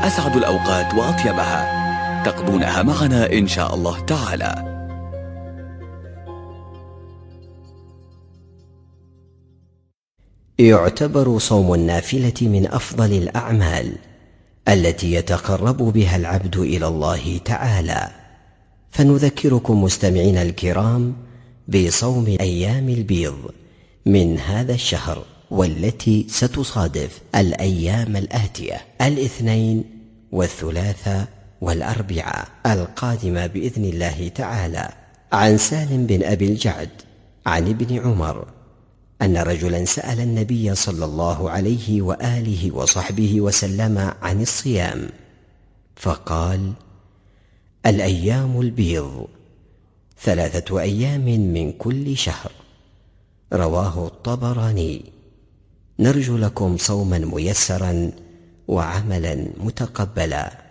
أسعد الأوقات وأطيبها تقضونها معنا إن شاء الله تعالى. يعتبر صوم النافلة من أفضل الأعمال التي يتقرب بها العبد إلى الله تعالى، فنذكركم مستمعينا الكرام بصوم أيام البيض من هذا الشهر، والتي ستصادف الأيام الآتية: الاثنين والثلاثاء والأربعاء القادمة بإذن الله تعالى. عن سالم بن أبي الجعد عن ابن عمر أن رجلا سأل النبي صلى الله عليه وآله وصحبه وسلم عن الصيام، فقال: الأيام البيض 3 أيام من كل شهر. رواه الطبراني. نرجو لكم صوما ميسرا وعملا متقبلا.